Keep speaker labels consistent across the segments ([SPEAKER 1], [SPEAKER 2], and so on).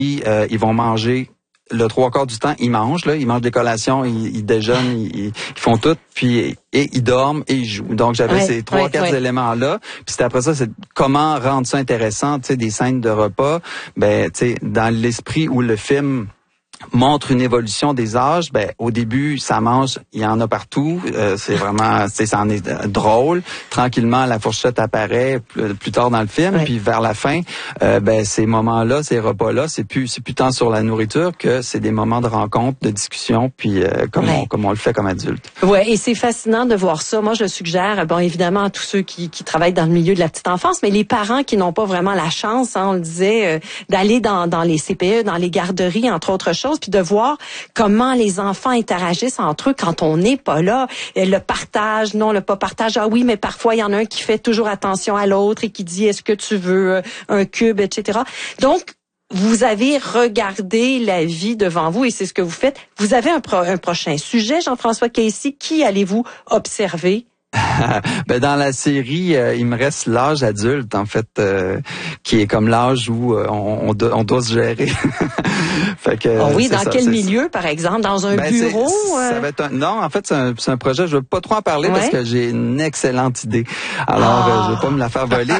[SPEAKER 1] ils vont manger. Le 3/4 du temps, ils mangent des collations, ils déjeunent, ils font tout, puis et ils dorment et ils jouent. Donc j'avais ces 3-4 éléments-là. Puis c'était après ça, c'est comment rendre ça intéressant, tu sais, des scènes de repas. Ben, tu sais, dans l'esprit où le film montre une évolution des âges, ben au début ça mange, il y en a partout, c'est vraiment, ça en est drôle. Tranquillement la fourchette apparaît plus tard dans le film, puis vers la fin, ben ces moments-là, ces repas-là, c'est plus tant sur la nourriture que c'est des moments de rencontre, de discussion, puis comme on le fait comme adulte.
[SPEAKER 2] Ouais, et c'est fascinant de voir ça. Moi je le suggère, bon évidemment à tous ceux qui travaillent dans le milieu de la petite enfance, mais les parents qui n'ont pas vraiment la chance, on le disait, d'aller dans les CPE, dans les garderies entre autres choses, puis de voir comment les enfants interagissent entre eux quand on n'est pas là. Le partage, non, le pas partage. Ah oui, mais parfois, il y en a un qui fait toujours attention à l'autre et qui dit, est-ce que tu veux un cube, etc. Donc, vous avez regardé la vie devant vous et c'est ce que vous faites. Vous avez un prochain sujet, Jean-François Casey. Qui allez-vous observer?
[SPEAKER 1] Ben dans la série, il me reste l'âge adulte en fait, qui est comme l'âge où on doit se gérer. Fait que,
[SPEAKER 2] dans quel milieu, par exemple, dans un bureau?
[SPEAKER 1] Ça va être non, en fait c'est un projet. Je veux pas trop en parler parce que j'ai une excellente idée. Alors je vais pas me la faire voler,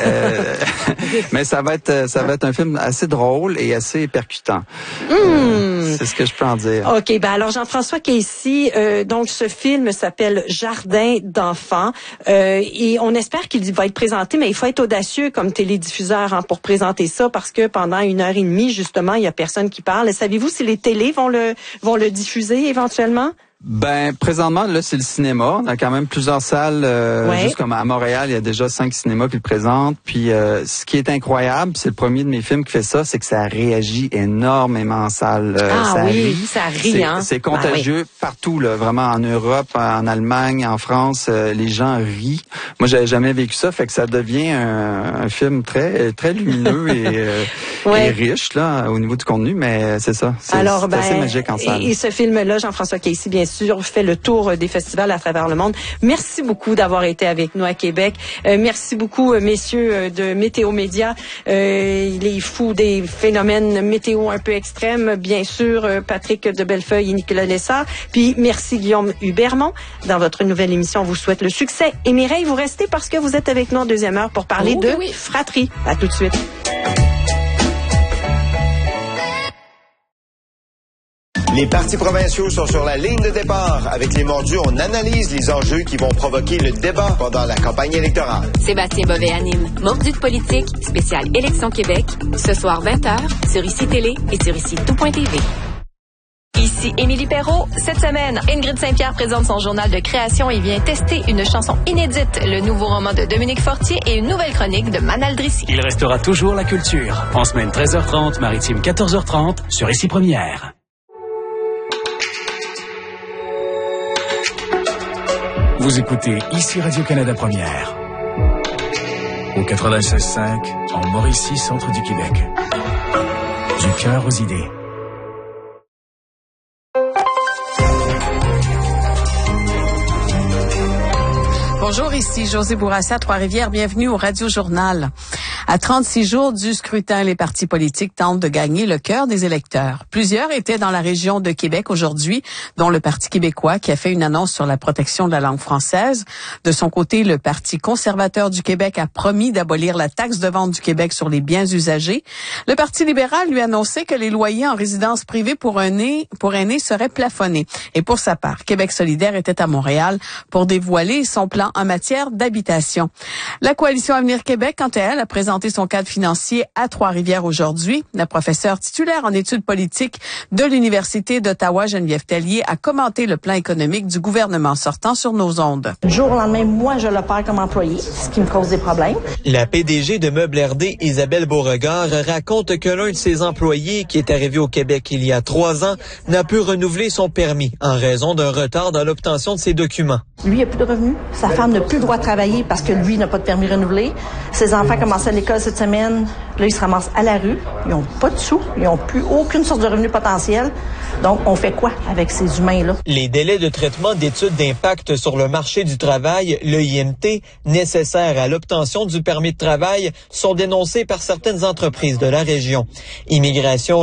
[SPEAKER 1] mais ça va être un film assez drôle et assez percutant. C'est ce que je peux en dire.
[SPEAKER 2] Ok, ben alors Jean-François Casey, donc ce film s'appelle Jardin d'enfants et on espère qu'il va être présenté, mais il faut être audacieux comme télédiffuseur pour présenter ça parce que pendant 1h30 justement il y a personne qui parle. Savez-vous si les télés vont le diffuser éventuellement?
[SPEAKER 1] Ben présentement là c'est le cinéma. On a quand même plusieurs salles, juste comme à Montréal, il y a déjà 5 cinémas qui le présentent. Puis ce qui est incroyable, c'est le premier de mes films qui fait ça, c'est que ça réagit énormément en salle.
[SPEAKER 2] Ça rit.
[SPEAKER 1] C'est contagieux partout là, vraiment en Europe, en Allemagne, en France, les gens rient. Moi j'avais jamais vécu ça, fait que ça devient un film très très lumineux et riche là au niveau du contenu, mais c'est ça. C'est assez magique en salle.
[SPEAKER 2] Et ce film-là, Jean-François Casey, bien sûr, fait le tour des festivals à travers le monde. Merci beaucoup d'avoir été avec nous à Québec. Merci beaucoup, messieurs de Météo Média, les fous des phénomènes météo un peu extrêmes, bien sûr, Patrick de Bellefeuille et Nicolas Lessard. Puis merci Guillaume Hubermont. Dans votre nouvelle émission, on vous souhaite le succès. Et Mireille, vous restez parce que vous êtes avec nous en deuxième heure pour parler de fratrie. À tout de suite.
[SPEAKER 3] Les partis provinciaux sont sur la ligne de départ. Avec les mordus, on analyse les enjeux qui vont provoquer le débat pendant la campagne électorale.
[SPEAKER 4] Sébastien Bovet anime Mordus de politique, spécial Élection Québec, ce soir 20h, sur ICI Télé et sur ICI Tout.tv. Ici Émilie Perrault. Cette semaine, Ingrid Saint-Pierre présente son journal de création et vient tester une chanson inédite, le nouveau roman de Dominique Fortier et une nouvelle chronique de Manal Drissi.
[SPEAKER 5] Il restera toujours la culture. En semaine 13h30, maritime 14h30, sur ICI Première. Vous écoutez ici Radio-Canada Première. Au 96.5, en Mauricie, centre du Québec. Du cœur aux idées.
[SPEAKER 6] Bonjour, ici Josée Bourassa, Trois-Rivières. Bienvenue au Radio Journal. À 36 jours du scrutin, les partis politiques tentent de gagner le cœur des électeurs. Plusieurs étaient dans la région de Québec aujourd'hui, dont le Parti québécois qui a fait une annonce sur la protection de la langue française. De son côté, le Parti conservateur du Québec a promis d'abolir la taxe de vente du Québec sur les biens usagés. Le Parti libéral lui a annoncé que les loyers en résidence privée pour aînés seraient plafonnés. Et pour sa part, Québec solidaire était à Montréal pour dévoiler son plan en matière d'habitation. La Coalition Avenir Québec, quant à elle, a présenté son cadre financier à Trois-Rivières aujourd'hui. La professeure titulaire en études politiques de l'Université d'Ottawa, Geneviève Tellier, a commenté le plan économique du gouvernement sortant sur nos ondes.
[SPEAKER 7] Du jour au lendemain, moi, je le perds comme employé, ce qui me cause des problèmes.
[SPEAKER 8] La PDG de Meubles RD, Isabelle Beauregard, raconte que l'un de ses employés, qui est arrivé au Québec il y a 3 ans, n'a pu renouveler son permis en raison d'un retard dans l'obtention de ses documents.
[SPEAKER 7] Lui, il n'a plus de revenus. Sa femme n'a plus le droit de travailler parce que lui n'a pas de permis renouvelé. Ses enfants commencent à l'école l'école cette semaine. Là, ils se ramassent à la rue. Ils n'ont pas de sous. Ils n'ont plus aucune source de revenu potentiel. Donc, on fait quoi avec ces humains-là?
[SPEAKER 8] Les délais de traitement d'études d'impact sur le marché du travail, le IMT, nécessaires à l'obtention du permis de travail, sont dénoncés par certaines entreprises de la région. Immigration